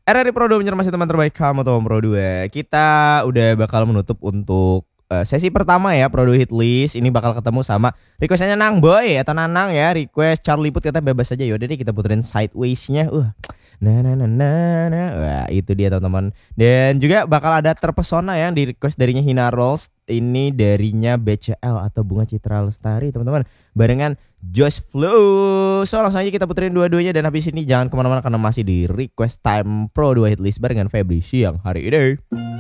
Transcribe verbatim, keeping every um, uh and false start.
R R I Pro dua masih teman terbaik kamu Tom Pro dua. Kita udah bakal menutup untuk uh, sesi pertama ya Pro dua Hit List. Ini bakal ketemu sama requestnya Nang Boy atau Nanang ya. Request Charlie Put kata bebas aja. Yaudah deh kita puterin Sideways-nya. Uh. Nah, nah, nah, nah, nah. Wah, itu dia teman-teman. Dan juga bakal ada Terpesona yang di request darinya Hina Rolls. Ini darinya B C L atau Bunga Citra Lestari teman-teman. Barengan Josh Flow. So langsung aja kita puterin dua-duanya. Dan habis ini jangan kemana-mana karena masih di Request Time Pro dua Hit List barengan Febri siang hari ini.